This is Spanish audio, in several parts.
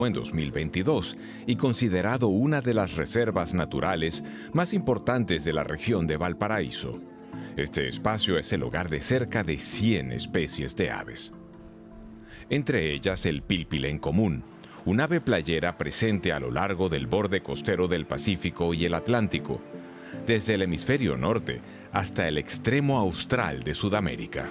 en 2022 y considerado una de las reservas naturales más importantes de la región de Valparaíso. Este espacio es el hogar de cerca de 100 especies de aves. Entre ellas el pilpilén común, un ave playera presente a lo largo del borde costero del Pacífico y el Atlántico, desde el hemisferio norte hasta el extremo austral de Sudamérica.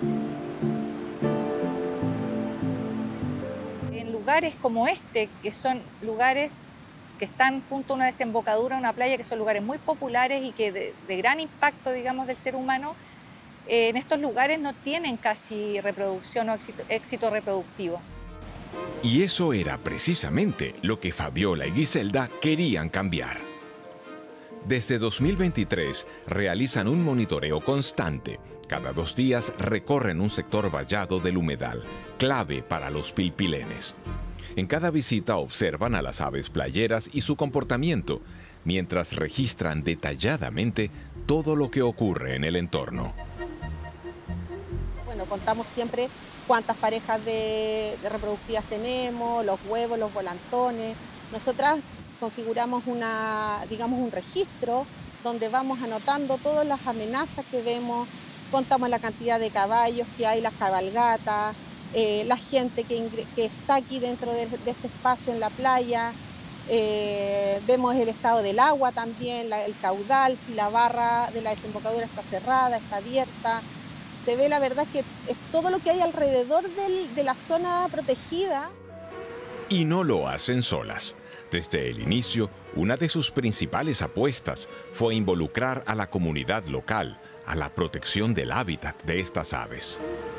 En lugares como este, que son lugares que están junto a una desembocadura, una playa, que son lugares muy populares y que de gran impacto, digamos, del ser humano, en estos lugares no tienen casi reproducción o éxito reproductivo. Y eso era precisamente lo que Fabiola y Giselda querían cambiar. Desde 2023 realizan un monitoreo constante. Cada 2 días recorren un sector vallado del humedal, clave para los pilpilenes. En cada visita observan a las aves playeras y su comportamiento, mientras registran detalladamente todo lo que ocurre en el entorno. Bueno, contamos siempre cuántas parejas de reproductivas tenemos, los huevos, los volantones. Nosotras configuramos un registro donde vamos anotando todas las amenazas que vemos, contamos la cantidad de caballos que hay, las cabalgatas, la gente que está aquí dentro de este espacio en la playa. Vemos el estado del agua también, el caudal, si la barra de la desembocadura está cerrada, está abierta. Se ve, la verdad, que es todo lo que hay alrededor de la zona protegida. Y no lo hacen solas. Desde el inicio, una de sus principales apuestas fue involucrar a la comunidad local a la protección del hábitat de estas aves.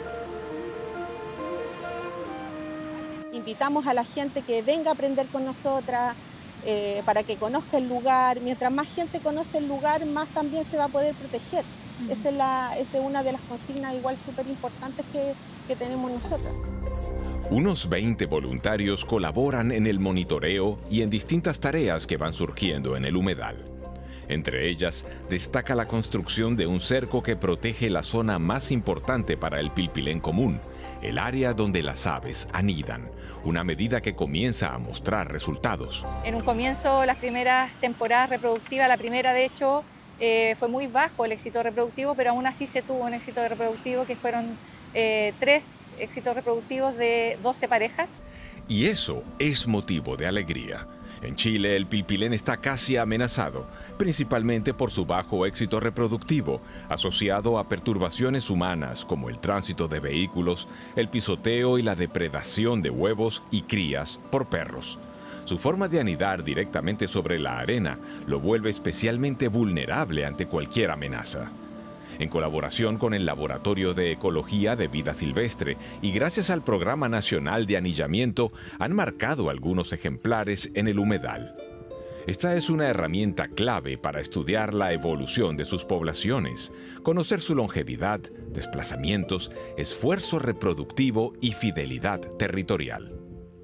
Invitamos a la gente que venga a aprender con nosotras, para que conozca el lugar. Mientras más gente conoce el lugar, más también se va a poder proteger. Esa es una de las consignas igual súper importantes que tenemos nosotros. Unos 20 voluntarios colaboran en el monitoreo y en distintas tareas que van surgiendo en el humedal. Entre ellas, destaca la construcción de un cerco que protege la zona más importante para el pilpilén común, el área donde las aves anidan, una medida que comienza a mostrar resultados. En un comienzo, las primeras temporadas reproductivas, la primera de hecho, fue muy bajo el éxito reproductivo, pero aún así se tuvo un éxito reproductivo que fueron 3 éxitos reproductivos de 12 parejas. Y eso es motivo de alegría. En Chile, el pilpilén está casi amenazado, principalmente por su bajo éxito reproductivo, asociado a perturbaciones humanas como el tránsito de vehículos, el pisoteo y la depredación de huevos y crías por perros. Su forma de anidar directamente sobre la arena lo vuelve especialmente vulnerable ante cualquier amenaza. En colaboración con el Laboratorio de Ecología de Vida Silvestre y gracias al Programa Nacional de Anillamiento, han marcado algunos ejemplares en el humedal. Esta es una herramienta clave para estudiar la evolución de sus poblaciones, conocer su longevidad, desplazamientos, esfuerzo reproductivo y fidelidad territorial.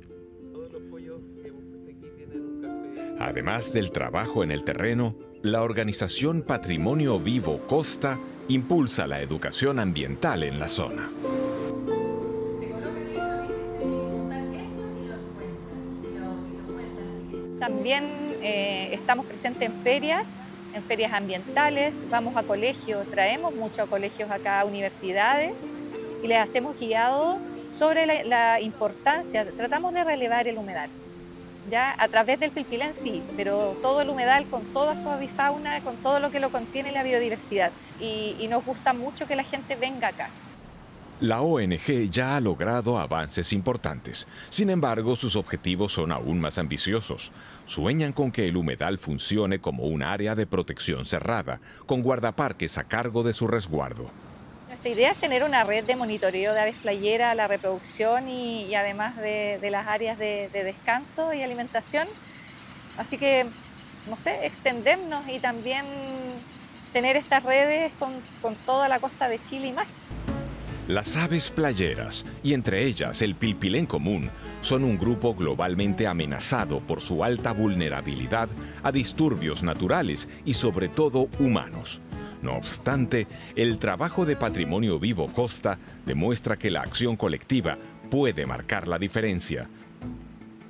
Además del trabajo en el terreno, la organización Patrimonio Vivo Costa impulsa la educación ambiental en la zona. También estamos presentes en ferias ambientales, vamos a colegios, traemos mucho a colegios acá, a universidades, y les hacemos guiado sobre la importancia, tratamos de relevar el humedal. Ya a través del pilpilén sí, pero todo el humedal con toda su avifauna, con todo lo que lo contiene la biodiversidad. Y nos gusta mucho que la gente venga acá. La ONG ya ha logrado avances importantes. Sin embargo, sus objetivos son aún más ambiciosos. Sueñan con que el humedal funcione como un área de protección cerrada, con guardaparques a cargo de su resguardo. Nuestra idea es tener una red de monitoreo de aves playeras, la reproducción y además de las áreas de descanso y alimentación. Así que, no sé, extendernos y también tener estas redes con toda la costa de Chile y más. Las aves playeras, y entre ellas el pilpilén común, son un grupo globalmente amenazado por su alta vulnerabilidad a disturbios naturales y sobre todo humanos. No obstante, el trabajo de Patrimonio Vivo Costa demuestra que la acción colectiva puede marcar la diferencia,